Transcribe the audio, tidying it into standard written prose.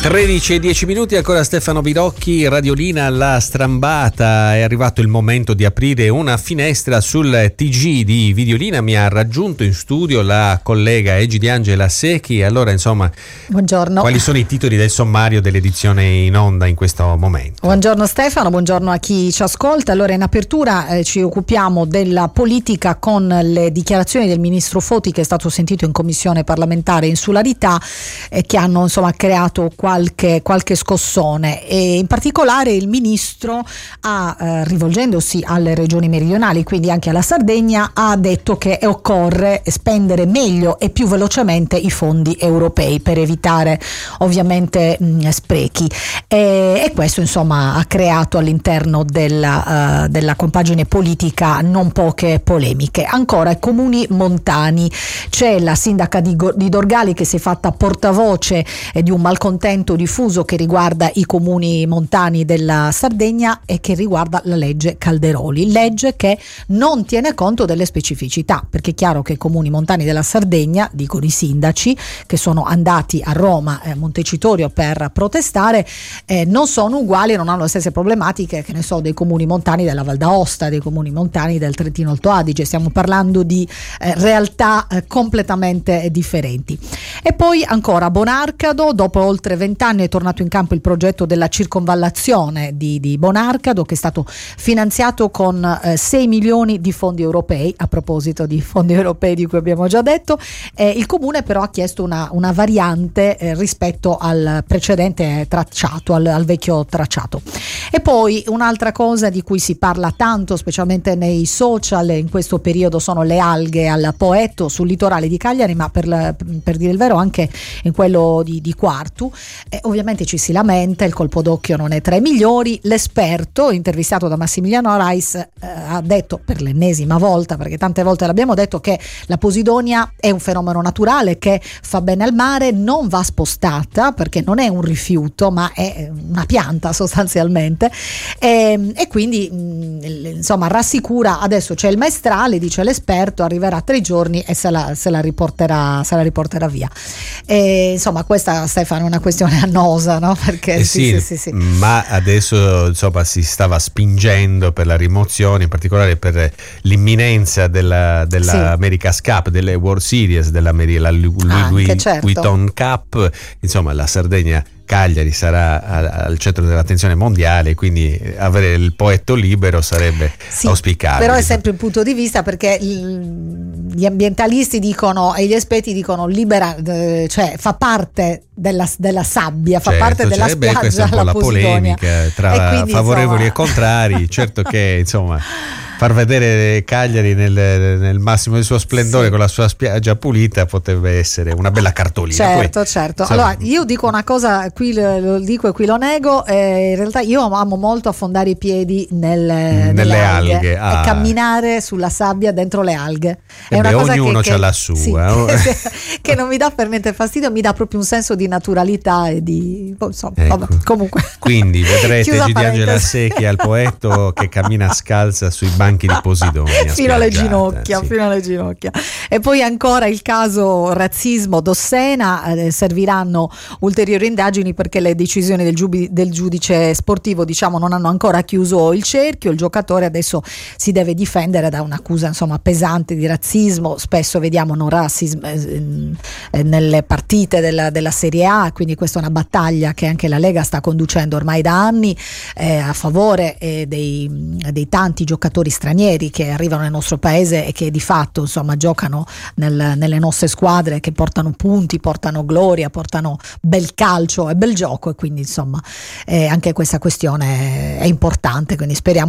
13:10, ancora Stefano Birocchi, Radiolina alla strambata. È arrivato il momento di aprire una finestra sul TG di Videolina. Mi ha raggiunto in studio la collega Egidiangela Secchi. Allora, insomma, buongiorno. Quali sono i titoli del sommario dell'edizione in onda in questo momento? Buongiorno Stefano, buongiorno a chi ci ascolta. Allora, in apertura ci occupiamo della politica con le dichiarazioni del ministro Foti, che è stato sentito in commissione parlamentare insularità, che hanno insomma creato qualche scossone, e in particolare il ministro rivolgendosi alle regioni meridionali, quindi anche alla Sardegna, ha detto che occorre spendere meglio e più velocemente i fondi europei per evitare ovviamente sprechi, e questo insomma ha creato all'interno della compagine politica non poche polemiche. Ancora, i comuni montani, c'è la sindaca di Dorgali che si è fatta portavoce di un malcontento diffuso che riguarda i comuni montani della Sardegna e che riguarda la legge Calderoli, legge che non tiene conto delle specificità, perché è chiaro che i comuni montani della Sardegna, dicono i sindaci che sono andati a Roma, Montecitorio, per protestare, non sono uguali, non hanno le stesse problematiche, che ne so, dei comuni montani della Val d'Aosta, dei comuni montani del Trentino Alto Adige. Stiamo parlando di realtà completamente differenti. E poi ancora Bonarcado, dopo oltre 20 anni è tornato in campo il progetto della circonvallazione di Bonarcado, che è stato finanziato con 6 milioni di fondi europei. A proposito di fondi europei di cui abbiamo già detto, il comune però ha chiesto una variante rispetto al precedente tracciato, al vecchio tracciato. E poi un'altra cosa di cui si parla tanto, specialmente nei social in questo periodo, sono le alghe al Poetto sul litorale di Cagliari, ma per dire il vero anche in quello di Quartu. Ovviamente ci si lamenta, il colpo d'occhio non è tra i migliori. L'esperto intervistato da Massimiliano Rais ha detto per l'ennesima volta, perché tante volte l'abbiamo detto, che la posidonia è un fenomeno naturale che fa bene al mare, non va spostata perché non è un rifiuto ma è una pianta sostanzialmente, e quindi insomma rassicura. Adesso c'è il maestrale, dice l'esperto, arriverà 3 giorni e se la riporterà via. Insomma, questa, Stefano, è una questione annosa, no? Perché sì. Ma adesso insomma si stava spingendo per la rimozione, in particolare per l'imminenza della America's Cup, delle World Series, della Louis Vuitton Cup. Insomma, la Sardegna, Cagliari, sarà al centro dell'attenzione mondiale, quindi avere il Poetto libero sarebbe auspicabile. Però è sempre un punto di vista, perché gli ambientalisti dicono e gli esperti dicono libera, cioè fa parte della sabbia, fa parte della spiaggia. Questa è un po' la polemica tra quindi, favorevoli e contrari. Certo che insomma far vedere Cagliari nel massimo del suo splendore, con la sua spiaggia pulita, potrebbe essere una bella cartolina. Certo. Allora, io dico una cosa, qui lo dico e qui lo nego, in realtà io amo molto affondare i piedi nelle alghe e camminare sulla sabbia dentro le alghe. È una cosa ognuno c'ha la sua. Che non mi dà per niente fastidio, mi dà proprio un senso di naturalità e di vabbè, comunque. Quindi vedrete Egidiangela Secchi al Poetto che cammina scalza sui banchi di Posidonia fino alle ginocchia. E poi ancora il caso razzismo Dossena, serviranno ulteriori indagini perché le decisioni del giudice sportivo, diciamo, non hanno ancora chiuso il cerchio. Il giocatore adesso si deve difendere da un'accusa insomma pesante di razzismo. Spesso vediamo no razzismo nelle partite della Serie A, quindi questa è una battaglia che anche la Lega sta conducendo ormai da anni a favore dei tanti giocatori stranieri che arrivano nel nostro paese e che di fatto insomma giocano nelle nostre squadre, che portano punti, portano gloria, portano bel calcio e bel gioco, e quindi insomma anche questa questione è importante, quindi speriamo